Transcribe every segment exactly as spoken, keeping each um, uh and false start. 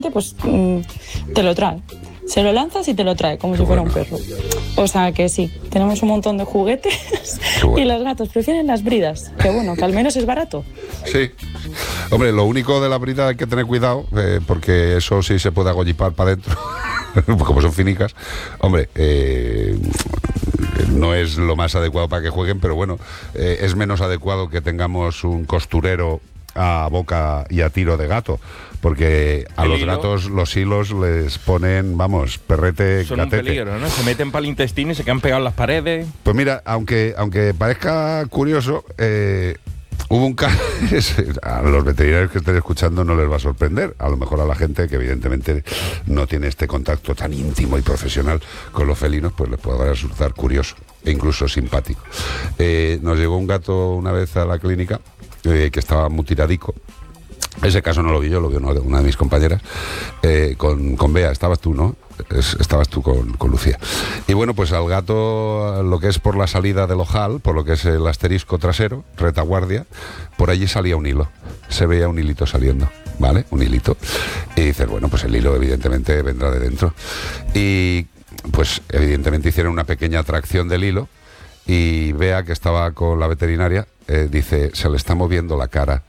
pues mm, te lo trae. Se lo lanzas y te lo trae, como Qué si fuera bueno. un perro. O sea que sí, tenemos un montón de juguetes bueno. y los gatos prefieren las bridas. Que bueno, que al menos es barato. Sí. Hombre, lo único de la brida hay que tener cuidado, eh, porque eso sí se puede agollipar para adentro, como son finicas. Hombre, eh, no es lo más adecuado para que jueguen, pero bueno, eh, es menos adecuado que tengamos un costurero a boca y a tiro de gato, porque a los gatos los hilos les ponen, vamos, perrete, son gatete. Un peligro, ¿no? Se meten para el intestino y se quedan pegados en las paredes. Pues mira, aunque aunque parezca curioso, eh, hubo un caso, a los veterinarios que estén escuchando no les va a sorprender, a lo mejor a la gente que evidentemente no tiene este contacto tan íntimo y profesional con los felinos, pues les puede resultar curioso e incluso simpático. Eh, nos llegó un gato una vez a la clínica Eh, que estaba muy tiradico. Ese caso no lo vi yo, lo vio una, una de mis compañeras, eh, con, con Bea. Estabas tú, ¿no? Es, estabas tú con, con Lucía. Y bueno, pues al gato, lo que es por la salida del ojal, por lo que es el asterisco trasero, retaguardia, por allí salía un hilo. Se veía un hilito saliendo, ¿vale? Un hilito. Y dices, bueno, pues el hilo evidentemente vendrá de dentro. Y pues evidentemente hicieron una pequeña atracción del hilo. Y Bea, que estaba con la veterinaria, eh, dice, se le está moviendo la cara.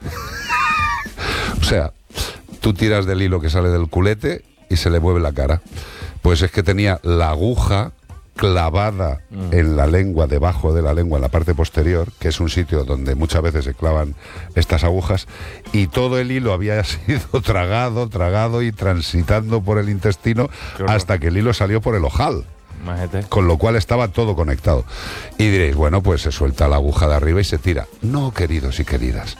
O sea, tú tiras del hilo que sale del culete y se le mueve la cara. Pues es que tenía la aguja clavada mm. en la lengua, debajo de la lengua, en la parte posterior, que es un sitio donde muchas veces se clavan estas agujas, y todo el hilo había sido tragado, tragado y transitando por el intestino hasta que el hilo salió por el ojal. Majete. Con lo cual estaba todo conectado. Y diréis, bueno, pues se suelta la aguja de arriba y se tira. No, queridos y queridas.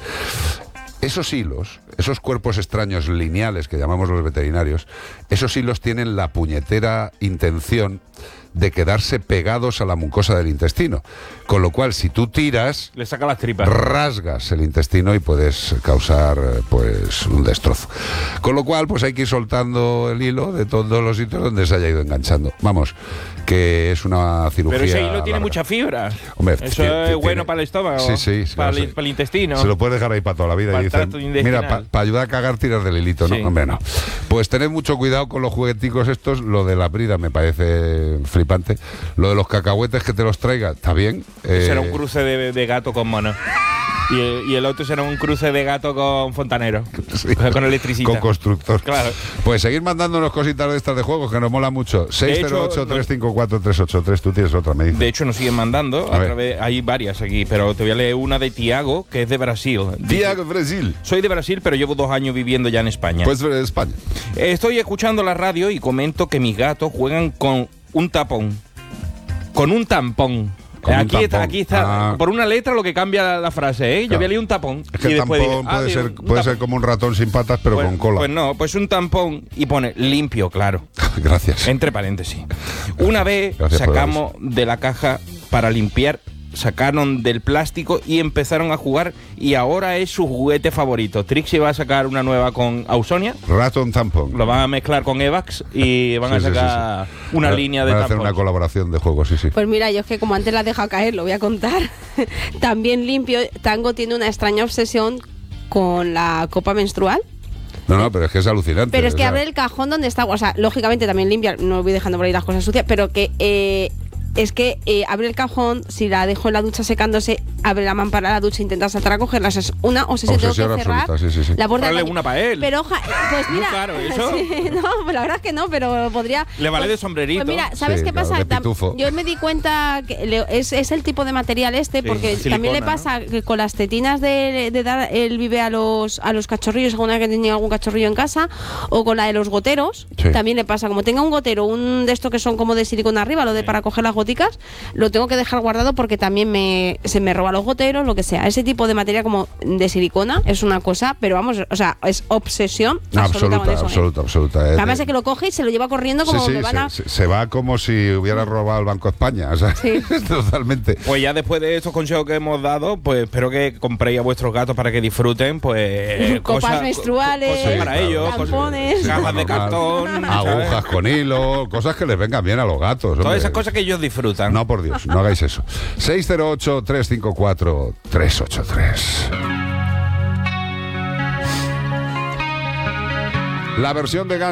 Esos hilos, esos cuerpos extraños lineales que llamamos los veterinarios, esos hilos tienen la puñetera intención de quedarse pegados a la mucosa del intestino. Con lo cual, si tú tiras, le saca las tripas, rasgas el intestino y puedes causar pues un destrozo. Con lo cual, pues hay que ir soltando el hilo de todos los sitios donde se haya ido enganchando. Vamos, que es una cirugía. Pero ese hilo larga. Tiene mucha fibra. Hombre, eso tiene, es tiene, bueno para el estómago. Sí, sí, sí, para, sí. el, para el intestino. Se lo puedes dejar ahí para toda la vida. Para y dicen, mira, para pa ayudar a cagar, tiras del hilito, ¿no? Sí. Hombre, no. Pues tened mucho cuidado con los jugueticos estos. Lo de la brida me parece flipante. Lo de los cacahuetes que te los traiga, está bien. Eh... Será un cruce de, de gato con mono. Y el, y el otro será un cruce de gato con fontanero. Sí. Con electricista. Con constructor. Claro. Pues seguir mandándonos cositas de estas de juegos que nos mola mucho. seis cero ocho, tres cinco cuatro, tres ocho tres. Tú tienes otra, me dices. De hecho, nos siguen mandando. A a través, hay varias aquí, pero te voy a leer una de Tiago, que es de Brasil. Tiago, Brasil. Soy de Brasil, pero llevo dos años viviendo ya en España. Pues de España. Estoy escuchando la radio y comento que mis gatos juegan con un tapón. Con un tampón. Aquí está, aquí está, ah. por una letra lo que cambia la, la frase, ¿eh? Yo claro. voy a leer un tapón. Es que y el tampón digo, ah, puede, digo, ser, puede ser como un ratón sin patas, pero pues, con cola. Pues no, pues un tampón y pone limpio, claro. Gracias. Entre paréntesis. Una vez Gracias sacamos de la caja para limpiar, sacaron del plástico y empezaron a jugar y ahora es su juguete favorito. Trixie va a sacar una nueva con Ausonia. Ratón tampón. Lo van a mezclar con Evax y van sí, a sacar sí, sí, sí. una va, línea de tampón. Van a hacer tampons. una colaboración de juegos, sí, sí. Pues mira, yo es que como antes la he dejado caer, lo voy a contar. También limpio. Tango tiene una extraña obsesión con la copa menstrual. No, no, pero es que es alucinante. Pero es que o sea, abre el cajón donde está, o sea, lógicamente también limpia, no voy dejando por ahí las cosas sucias, pero que eh, es que eh, abre el cajón, si la dejo en la ducha secándose, abre la mampara de la ducha, intenta saltar a cogerla, es una obsesión, tengo que cerrar absoluta, sí, sí, sí. la puerta. Dale una para él. Pero oja, pues mira, claro, ¿eso? Sí, no, la verdad es que no, pero podría. Le vale pues, de sombrerito. Pues mira, ¿sabes sí, qué claro, pasa? Yo me di cuenta que le, es, es el tipo de material este, sí, porque silicona, también le pasa, ¿no?, que con las tetinas de, de dar el bibe a los a los cachorrillos, alguna que tenía algún cachorrillo en casa, o con la de los goteros, sí, también le pasa, como tenga un gotero, un de estos que son como de silicona arriba, lo de sí, para coger las goticas, lo tengo que dejar guardado porque también me se me roba los goteros, lo que sea. Ese tipo de materia como de silicona es una cosa, pero vamos, o sea, es obsesión absoluta, absoluta con eso. Absoluta, ¿eh? absoluta. Eh, Además es que lo coge y se lo lleva corriendo como sí, sí, me van a... se, se va como si hubiera robado el Banco de España, o sea, sí, totalmente. Pues ya después de estos consejos que hemos dado, pues espero que compréis a vuestros gatos para que disfruten, pues copas cosas, menstruales, co cosas sí, para claro, ellos, tampones, cajas de cartón, agujas con hilo, cosas que les vengan bien a los gatos. Todas hombre. esas cosas que ellos disfrutan. No, por Dios, no hagáis eso. seis cero ocho, tres cinco cuatro, tres ocho tres. La versión de